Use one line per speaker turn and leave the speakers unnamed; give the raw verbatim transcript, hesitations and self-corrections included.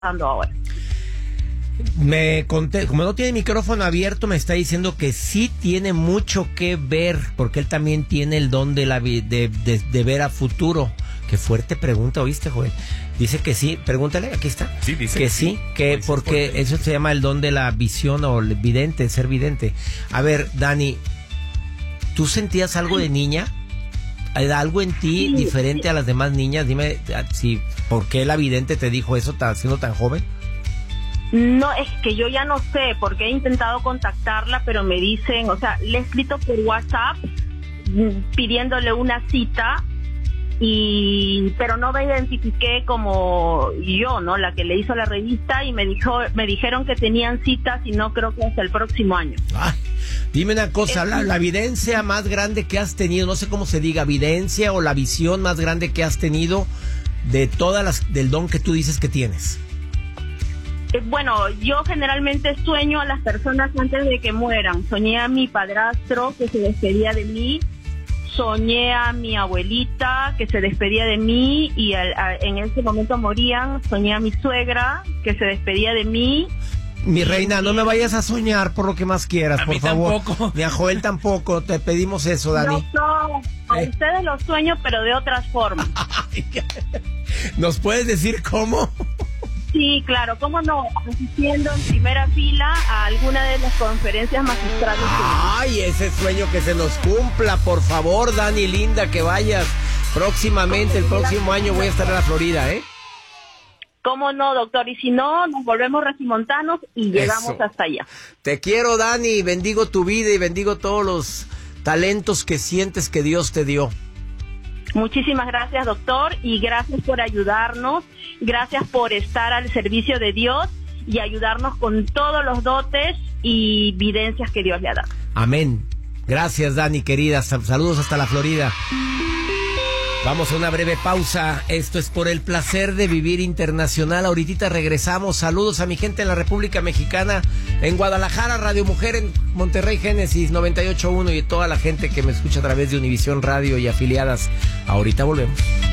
pasando ahora.
Me conté, como no tiene micrófono abierto, me está diciendo que sí tiene mucho que ver, porque él también tiene el don de, la, de, de, de ver a futuro. Qué fuerte pregunta, ¿oíste, Joel? Dice que sí, pregúntale, aquí está.
Sí, dice
que,
que
sí,
sí.
que
Pues
porque
fuerte.
eso se llama el don de la visión o el vidente, ser vidente. A ver, Dani, ¿tú sentías algo de niña? ¿Algo en ti
Sí,
diferente
sí.
a las demás niñas? Dime, si, ¿por qué la vidente te dijo eso tan, siendo tan joven?
No, es que yo ya no sé, porque he intentado contactarla, pero me dicen, o sea, le he escrito por WhatsApp mm, pidiéndole una cita, y pero no me identifiqué como yo, ¿no? La que le hizo la revista, y me dijo, me dijeron que tenían citas y no creo que hasta el próximo año.
Ay, dime una cosa, la, la evidencia más grande que has tenido, no sé cómo se diga, evidencia o la visión más grande que has tenido de todas las, del don que tú dices que tienes.
Eh, Bueno, yo generalmente sueño a las personas antes de que mueran. Soñé a mi padrastro que se despedía de mí, soñé a mi abuelita que se despedía de mí y al, a, en ese momento morían, soñé a mi suegra que se despedía de mí.
Mi reina, no me vayas a soñar por lo que más quieras,
A
por
mí
favor.
tampoco.
Ni a Joel tampoco, te pedimos eso, Dani.
No, no, a
Eh.
ustedes los sueño, pero de otras formas.
¿Nos puedes decir cómo?
Sí, claro, cómo no, asistiendo en primera fila a alguna de las conferencias magistrales.
Ay, ese sueño que se nos cumpla, por favor, Dani, linda, que vayas. Próximamente, el próximo año voy a estar en la Florida, ¿eh?
¿Cómo no, doctor? Y si no, nos volvemos regimontanos y llegamos
Eso.
hasta allá.
Te quiero, Dani, bendigo tu vida y bendigo todos los talentos que sientes que Dios te dio.
Muchísimas gracias, doctor, y gracias por ayudarnos, gracias por estar al servicio de Dios y ayudarnos con todos los dotes y videncias que Dios le ha dado.
Amén. Gracias, Dani, querida. Saludos hasta la Florida. Vamos a una breve pausa. Esto es Por el Placer de Vivir Internacional. Ahorita regresamos. Saludos a mi gente en la República Mexicana, en Guadalajara, Radio Mujer, en Monterrey, Génesis noventa y ocho punto uno, y toda la gente que me escucha a través de Univisión Radio y afiliadas. Ahorita volvemos.